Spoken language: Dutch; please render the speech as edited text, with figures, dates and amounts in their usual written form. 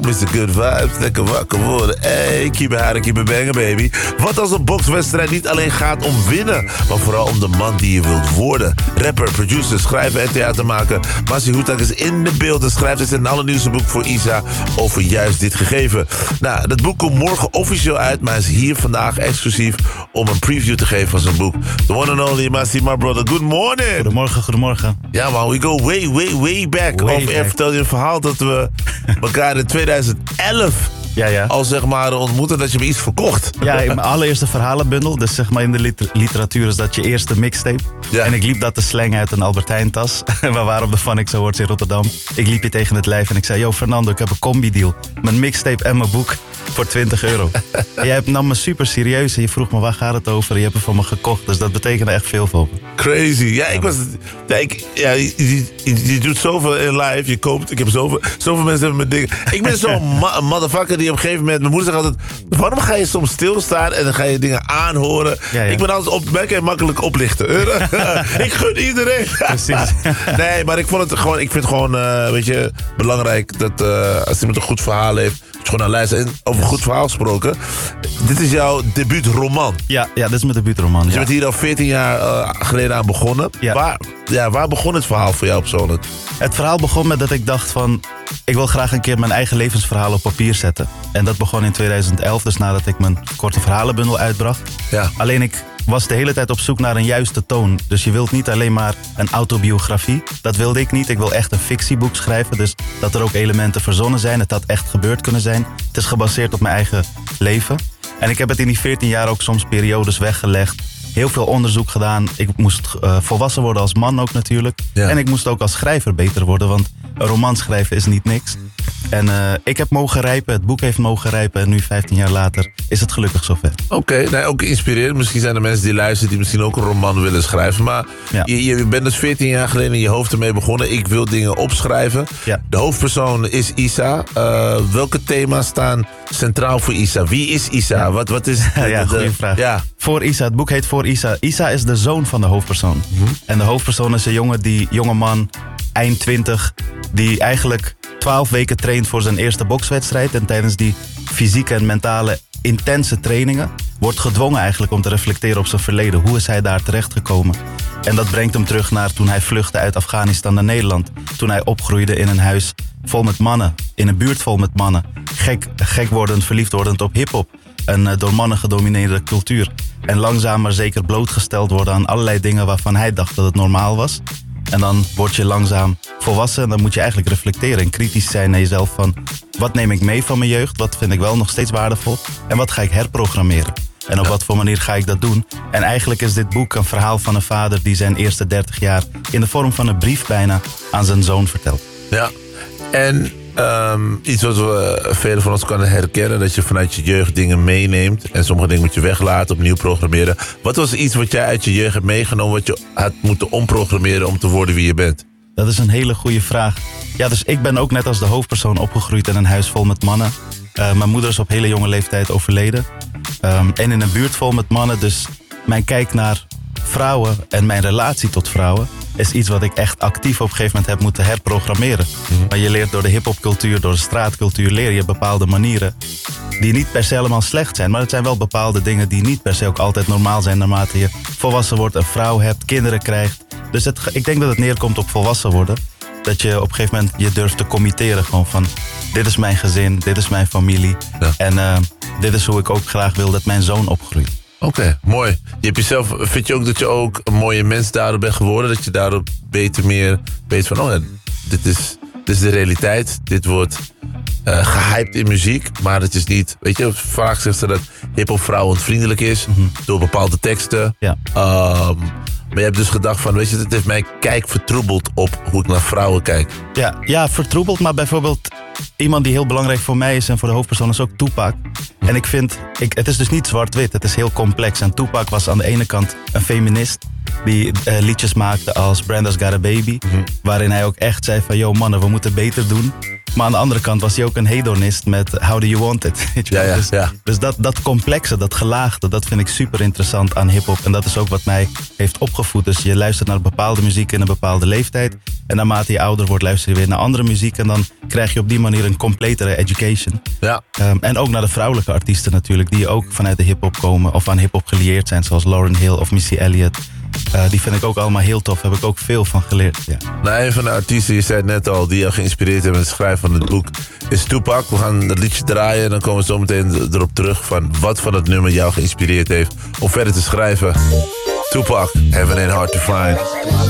Mr. Good Vibes, lekker wakker worden. Hey, keep it hard, keep it banging, baby. Wat als een bokswedstrijd niet alleen gaat om winnen, maar vooral om de man die je wilt worden. Rapper, producer, schrijver en theatermaker Massi Houtak is in de beeld en schrijft het een allernieuwste boek voor Isa over juist dit gegeven. Nou, dat boek komt morgen officieel uit, maar hij is hier vandaag exclusief om een preview te geven van zijn boek. The one and only Massi, my brother. Good morning. Goedemorgen. Ja man, we go way back. Off-air vertelde je een verhaal dat we elkaar in 2011 al zeg maar ontmoeten, dat je me iets verkocht. Ja, in mijn allereerste verhalenbundel. Dus zeg maar in de literatuur is dat je eerste mixtape. Ja. En ik liep dat te slengen uit een Albert Heijn tas. We waren op de Phonics Awards in Rotterdam. Ik liep je tegen het lijf en ik zei, yo Fernando, ik heb een combi-deal. Mijn mixtape en mijn boek voor €20. En jij nam me super serieus en je vroeg me, waar gaat het over? En je hebt het van me gekocht, dus dat betekende echt veel voor me. Crazy. Ja, je doet zoveel in live, je koopt. Ik heb zoveel mensen hebben met dingen. Ik ben zo'n motherfucker die op een gegeven moment, mijn moeder zegt altijd, waarom ga je soms stilstaan en dan ga je dingen aanhoren? Ja. Ik ben altijd makkelijk oplichten. Ik gun iedereen. Precies. Nee, maar ik vind het gewoon, belangrijk dat als iemand een goed verhaal heeft, gewoon naar luisteren. En over een goed verhaal gesproken. Dit is jouw debuutroman. Ja, dit is mijn debuutroman. Dus je bent hier al 14 jaar geleden aan begonnen. Ja. Waar begon het verhaal voor jou persoonlijk? Het verhaal begon met dat ik dacht van, ik wil graag een keer mijn eigen levensverhaal op papier zetten. En dat begon in 2011, dus nadat ik mijn korte verhalenbundel uitbracht. Ja. Alleen ik was de hele tijd op zoek naar een juiste toon. Dus je wilt niet alleen maar een autobiografie. Dat wilde ik niet. Ik wil echt een fictieboek schrijven. Dus dat er ook elementen verzonnen zijn. Het had echt gebeurd kunnen zijn. Het is gebaseerd op mijn eigen leven. En ik heb het in die 14 jaar ook soms periodes weggelegd. Heel veel onderzoek gedaan. Ik moest volwassen worden als man ook natuurlijk. Ja. En ik moest ook als schrijver beter worden. Want een roman schrijven is niet niks. En ik heb mogen rijpen, het boek heeft mogen rijpen. En nu 15 jaar later is het gelukkig zover. Oké, ook inspirerend. Misschien zijn er mensen die luisteren die misschien ook een roman willen schrijven. Maar je bent dus 14 jaar geleden in je hoofd ermee begonnen. Ik wil dingen opschrijven. Ja. De hoofdpersoon is Isa. Welke thema's staan centraal voor Isa? Wie is Isa? Ja. Wat is goede vraag. Ja. Voor Isa, het boek heet Voor Isa. Isa is de zoon van de hoofdpersoon. Mm-hmm. En de hoofdpersoon is een jonge man, eind 20, die eigenlijk 12 weken traint voor zijn eerste bokswedstrijd. En tijdens die fysieke en mentale intense trainingen wordt gedwongen eigenlijk om te reflecteren op zijn verleden. Hoe is hij daar terechtgekomen? En dat brengt hem terug naar toen hij vluchtte uit Afghanistan naar Nederland. Toen hij opgroeide in een huis vol met mannen, in een buurt vol met mannen. Gek wordend, verliefd wordend op hiphop. Een door mannen gedomineerde cultuur. En langzaam maar zeker blootgesteld worden aan allerlei dingen waarvan hij dacht dat het normaal was. En dan word je langzaam volwassen en dan moet je eigenlijk reflecteren en kritisch zijn naar jezelf van, wat neem ik mee van mijn jeugd, wat vind ik wel nog steeds waardevol en wat ga ik herprogrammeren. En op wat voor manier ga ik dat doen? En eigenlijk is dit boek een verhaal van een vader die zijn eerste 30 jaar in de vorm van een brief bijna aan zijn zoon vertelt. Ja, en iets wat we velen van ons kunnen herkennen, dat je vanuit je jeugd dingen meeneemt en sommige dingen moet je weglaten, opnieuw programmeren. Wat was iets wat jij uit je jeugd hebt meegenomen, wat je had moeten omprogrammeren om te worden wie je bent? Dat is een hele goede vraag. Ja, dus ik ben ook net als de hoofdpersoon opgegroeid in een huis vol met mannen. Mijn moeder is op hele jonge leeftijd overleden. En in een buurt vol met mannen, dus mijn kijk naar vrouwen en mijn relatie tot vrouwen is iets wat ik echt actief op een gegeven moment heb moeten herprogrammeren. Mm-hmm. Maar je leert door de hiphopcultuur, door de straatcultuur, leer je bepaalde manieren die niet per se helemaal slecht zijn. Maar het zijn wel bepaalde dingen die niet per se ook altijd normaal zijn naarmate je volwassen wordt, een vrouw hebt, kinderen krijgt. Dus ik denk dat het neerkomt op volwassen worden. Dat je op een gegeven moment je durft te committeren gewoon van, dit is mijn gezin, dit is mijn familie. Ja. En dit is hoe ik ook graag wil dat mijn zoon opgroeit. Oké, mooi. Vind je ook dat je ook een mooie mens daardoor bent geworden? Dat je daardoor beter weet van, dit is de realiteit. Dit wordt gehyped in muziek. Maar het is niet, weet je, vaak zegt ze dat hiphop vrouwenvriendelijk is. Mm-hmm. Door bepaalde teksten. Ja. Maar je hebt dus gedacht van, weet je, het heeft mijn kijk vertroebeld op hoe ik naar vrouwen kijk. Ja, vertroebeld, maar bijvoorbeeld iemand die heel belangrijk voor mij is en voor de hoofdpersoon is ook Tupac. En ik vind, het is dus niet zwart-wit, het is heel complex. En Tupac was aan de ene kant een feminist die liedjes maakte als Brenda's Got a Baby. Mm-hmm. Waarin hij ook echt zei van, yo mannen, we moeten beter doen. Maar aan de andere kant was hij ook een hedonist met How Do You Want It. Weet je wel? Dus dat complexe, dat gelaagde, dat vind ik super interessant aan hiphop. En dat is ook wat mij heeft opgevoed. Dus je luistert naar bepaalde muziek in een bepaalde leeftijd. En naarmate je ouder wordt, luister je weer naar andere muziek. En dan krijg je op die manier een completere education. Ja. En ook naar de vrouwelijke artiesten natuurlijk, die ook vanuit de hiphop komen. Of aan hiphop geleerd zijn, zoals Lauryn Hill of Missy Elliott. Die vind ik ook allemaal heel tof. Daar heb ik ook veel van geleerd. Ja. Nou, een van de artiesten, je zei het net al, die jou geïnspireerd hebben met het schrijven van het boek, is Tupac. We gaan dat liedje draaien en dan komen we zo meteen erop terug van wat van het nummer jou geïnspireerd heeft om verder te schrijven. Tupac, Heaven Ain't Hard to Find.